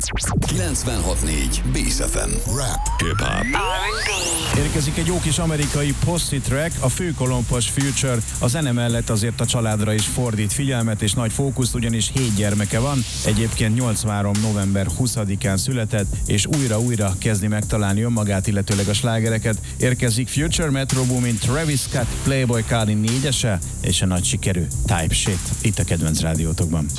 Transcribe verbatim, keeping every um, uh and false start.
kilencvenhat négy Bész ef em. Rap, hip-hop. Érkezik egy jó kis amerikai poszi track, a főkolompos Future a zene mellett azért a családra is fordít figyelmet és nagy fókuszt, ugyanis hét gyermeke van, egyébként nyolcvanhárom november huszadikán született, és újra-újra kezdi megtalálni önmagát, illetőleg a slágereket. Érkezik Future, Metro Boomin, Travis Scott, Playboi Carti négyese és a nagy sikerű Type Shit itt a kedvenc rádiótokban.